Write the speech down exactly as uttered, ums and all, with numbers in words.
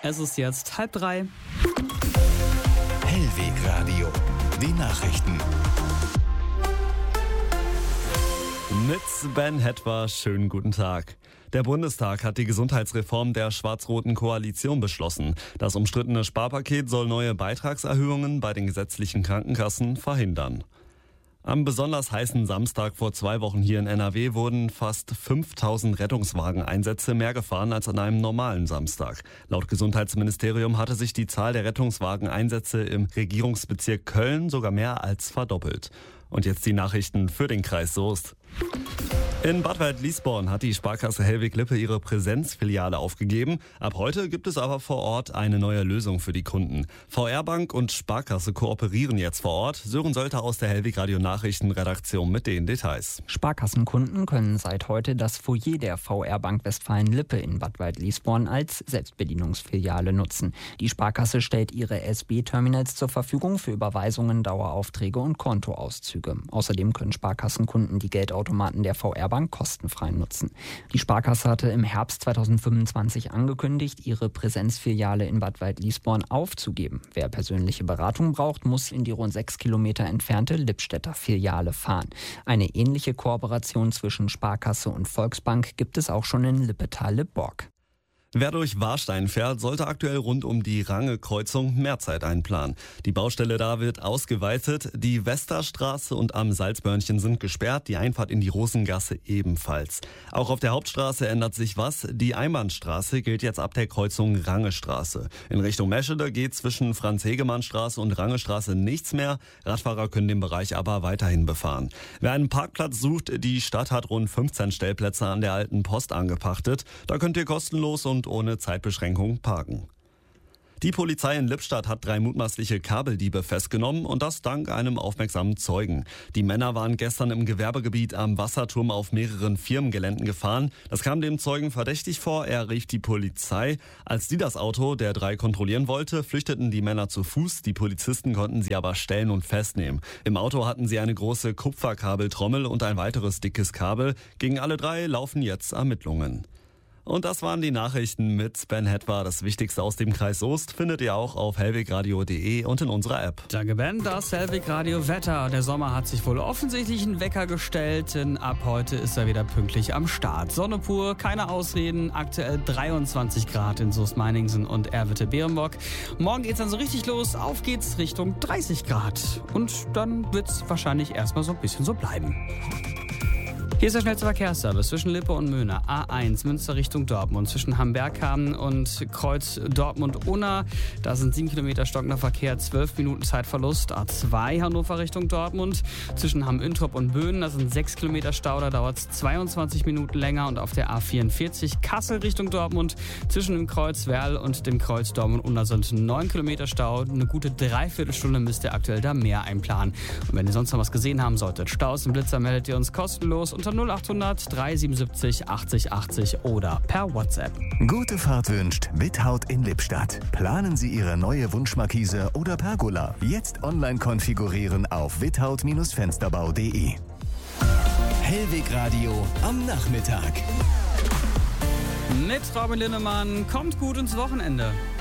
Es ist jetzt halb drei. Hellweg Radio, die Nachrichten. Mit Ben Hetwer, schönen guten Tag. Der Bundestag hat die Gesundheitsreform der schwarz-roten Koalition beschlossen. Das umstrittene Sparpaket soll neue Beitragserhöhungen bei den gesetzlichen Krankenkassen verhindern. Am besonders heißen Samstag vor zwei Wochen hier in N R W wurden fast fünftausend Rettungswageneinsätze mehr gefahren als an einem normalen Samstag. Laut Gesundheitsministerium hatte sich die Zahl der Rettungswageneinsätze im Regierungsbezirk Köln sogar mehr als verdoppelt. Und jetzt die Nachrichten für den Kreis Soest. In Bad Waldliesborn hat die Sparkasse Hellwig-Lippe ihre Präsenzfiliale aufgegeben. Ab heute gibt es aber vor Ort eine neue Lösung für die Kunden. V R-Bank und Sparkasse kooperieren jetzt vor Ort. Sören Sölter aus der Hellwig Radio Nachrichtenredaktion mit den Details. Sparkassenkunden können seit heute das Foyer der V R-Bank Westfalen-Lippe in Bad Waldliesborn als Selbstbedienungsfiliale nutzen. Die Sparkasse stellt ihre S B-Terminals zur Verfügung für Überweisungen, Daueraufträge und Kontoauszüge. Außerdem können Sparkassenkunden die Geldautomaten der V R-Bank kostenfrei nutzen. Die Sparkasse hatte im Herbst zweitausendfünfundzwanzig angekündigt, ihre Präsenzfiliale in Bad Waldliesborn aufzugeben. Wer persönliche Beratung braucht, muss in die rund sechs Kilometer entfernte Lippstädter Filiale fahren. Eine ähnliche Kooperation zwischen Sparkasse und Volksbank gibt es auch schon in Lippetal-Lippborg. Wer durch Warstein fährt, sollte aktuell rund um die Range-Kreuzung mehr Zeit einplanen. Die Baustelle da wird ausgeweitet, die Westerstraße und am Salzbörnchen sind gesperrt, die Einfahrt in die Rosengasse ebenfalls. Auch auf der Hauptstraße ändert sich was. Die Einbahnstraße gilt jetzt ab der Kreuzung Rangestraße. In Richtung Meschede geht zwischen Franz-Hegemann-Straße und Rangestraße nichts mehr. Radfahrer können den Bereich aber weiterhin befahren. Wer einen Parkplatz sucht, die Stadt hat rund fünfzehn Stellplätze an der alten Post angepachtet. Da könnt ihr kostenlos und ohne Zeitbeschränkung parken. Die Polizei in Lippstadt hat drei mutmaßliche Kabeldiebe festgenommen und das dank einem aufmerksamen Zeugen. Die Männer waren gestern im Gewerbegebiet am Wasserturm auf mehreren Firmengeländen gefahren. Das kam dem Zeugen verdächtig vor. Er rief die Polizei. Als die das Auto der drei kontrollieren wollte, flüchteten die Männer zu Fuß. Die Polizisten konnten sie aber stellen und festnehmen. Im Auto hatten sie eine große Kupferkabeltrommel und ein weiteres dickes Kabel. Gegen alle drei laufen jetzt Ermittlungen. Und das waren die Nachrichten mit Ben Hetwer. Das Wichtigste aus dem Kreis Soest findet ihr auch auf hellwegradio punkt de und in unserer App. Danke Ben, das Hellwig Radio Wetter. Der Sommer hat sich wohl offensichtlich einen Wecker gestellt, denn ab heute ist er wieder pünktlich am Start. Sonne pur, keine Ausreden, aktuell dreiundzwanzig Grad in Soest-Meiningen und Erwitte-Berenburg. Morgen geht's dann so richtig los, auf geht's Richtung dreißig Grad. Und dann wird's wahrscheinlich erstmal so ein bisschen so bleiben. Hier ist der schnellste Verkehrsservice zwischen Lippe und Möhne. A eins Münster Richtung Dortmund. Zwischen Hamberghamen und Kreuz Dortmund-Unna. Da sind sieben Kilometer stockender Verkehr, zwölf Minuten Zeitverlust. A zwei Hannover Richtung Dortmund. Zwischen Hamm-Üntrop und Böhnen. Da sind sechs Kilometer Stau. Da dauert es zweiundzwanzig Minuten länger. Und auf der A vierundvierzig Kassel Richtung Dortmund. Zwischen dem Kreuz Werl und dem Kreuz Dortmund-Unna sind neun Kilometer Stau. Eine gute Dreiviertelstunde müsst ihr aktuell da mehr einplanen. Und wenn ihr sonst noch was gesehen haben solltet, Staus im Blitzer, meldet ihr uns kostenlos unter null achthundert dreihundertsiebenundsiebzig achtzig achtzig oder per WhatsApp. Gute Fahrt wünscht Without in Lippstadt. Planen Sie Ihre neue Wunschmarkise oder Pergola. Jetzt online konfigurieren auf without Fensterbau punkt de. Hellwig Radio am Nachmittag. Mit Robin Linnemann kommt gut ins Wochenende.